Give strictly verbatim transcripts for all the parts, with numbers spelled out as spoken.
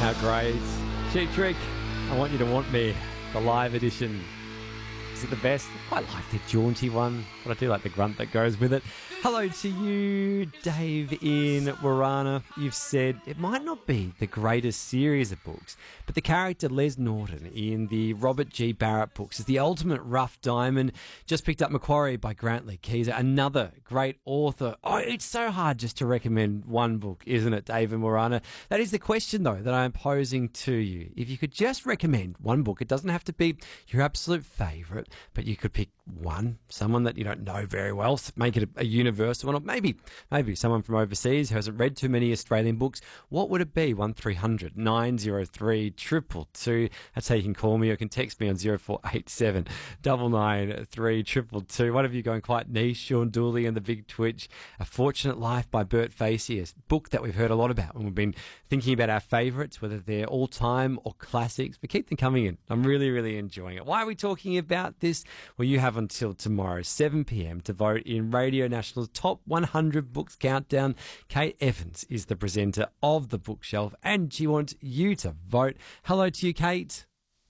How great. Cheap Trick, I Want You to Want Me, the live edition. Is it the best? I quite like the jaunty one, but I do like the grunt that goes with it. Hello to you, Dave in Warana. You've said it might not be the greatest series of books, but the character Les Norton in the Robert G. Barrett books is the ultimate rough diamond. Just picked up Macquarie by Grant Lee Keezer, another great author. Oh, it's so hard just to recommend one book, isn't it, Dave in Warana? That is the question, though, that I'm posing to you. If you could just recommend one book, it doesn't have to be your absolute favourite, but you could pick one, someone that you don't know very well, make it a, a universal one, or maybe maybe someone from overseas who hasn't read too many Australian books. What would it be? one three hundred nine oh three two two two. That's how you can call me, or you can text me on zero four eight seven nine nine three two two two. One of you going quite niche, Sean Dooley and the Big Twitch. A Fortunate Life by Bert Facey, a book that we've heard a lot about when we've been thinking about our favourites, whether they're all-time or classics, but keep them coming in. I'm really, really enjoying it. Why are we talking about this? Well, you have until tomorrow, seven p.m, to vote in Radio National's Top one hundred Books Countdown. Kate Evans is the presenter of The Bookshelf, and she wants you to vote. Hello to you, Kate.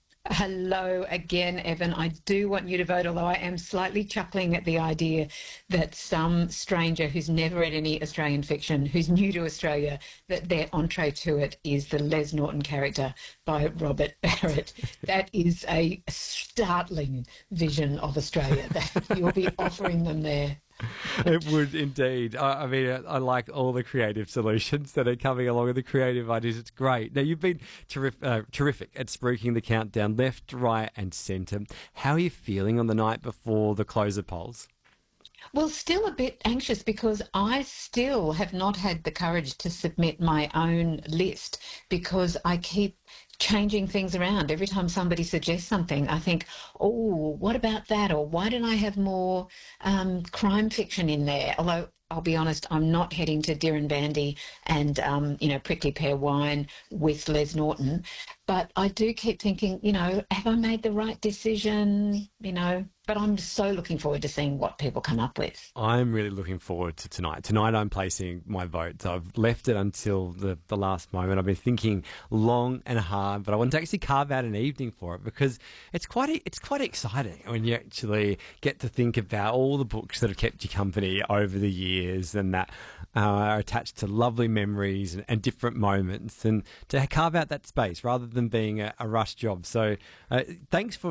Hello again, Evan. I do want you to vote, although I am slightly chuckling at the idea that some stranger who's never read any Australian fiction, who's new to Australia, that their entree to it is the Les Norton character by Robert Barrett. That is a startling vision of Australia that you'll be offering them there. It would indeed. I, I mean, I, I like all the creative solutions that are coming along with the creative ideas. It's great. Now, you've been terrific, uh, terrific at spruiking the countdown left, right and centre. How are you feeling on the night before the closer polls? Well, still a bit anxious because I still have not had the courage to submit my own list because I keep changing things around. Every time somebody suggests something, I think, oh, what about that? Or why don't I have more um, crime fiction in there? Although, I'll be honest, I'm not heading to Dirren Bandy and, um, you know, Prickly Pear Wine with Les Norton. But I do keep thinking, you know, have I made the right decision? You know, but I'm so looking forward to seeing what people come up with. I'm really looking forward to tonight. Tonight I'm placing my vote. I've left it until the, the last moment. I've been thinking long and hard, but I want to actually carve out an evening for it because it's quite it's quite exciting when you actually get to think about all the books that have kept you company over the years and that uh, are attached to lovely memories and, and different moments, and to carve out that space rather than being a, a rush job. So uh, thanks for